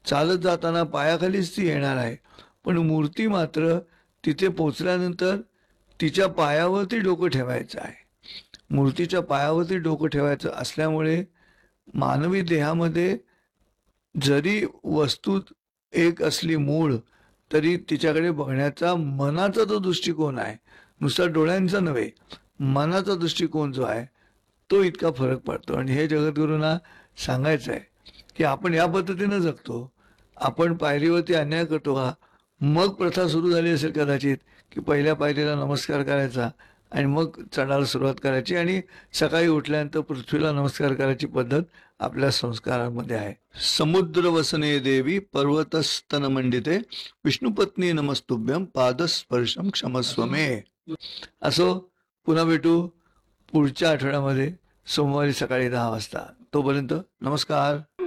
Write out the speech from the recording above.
चालत जाताना पायाखालीच ती येणार आहे, पण मूर्ती मात्र तिथे पोचल्यानंतर तिच्या पायावरती डोकं ठेवायचं आहे. मूर्तीच्या पायावरती डोकं ठेवायचं असल्यामुळे मानवी देहामध्ये जरी वस्तू एक असली मूळ, तरी तिच्याकडे बघण्याचा मनाचा जो दृष्टिकोन आहे, नुसता डोळ्यांचा नव्हे, मनाचा दृष्टिकोन जो आहे तो इतका फरक पडतो. आणि हे जगद्गुरूंना सांगायचं आहे की आपण या पद्धतीनं जगतो. आपण पायरीवरती अन्याय करतो का? मग प्रथा सुरू झाली असेल कदाचित, की पहिल्या पायरीला नमस्कार करायचा आणि मग चढायला सुरुवात करायची, आणि सकाळी उठल्यानंतर पृथ्वीला नमस्कार करायची पद्धत आपल्या संस्कारांमध्ये आहे. समुद्र वसने देवी पर्वतस्तन मंडिते विष्णुपत्नी नमस्तुभ्यम पादस्पर्शम क्षमस्व मे. असो, पुन्हा भेटू पुढच्या आठवड्यामध्ये सोमवारी सकाळी 10 वाजता. तोपर्यंत नमस्कार.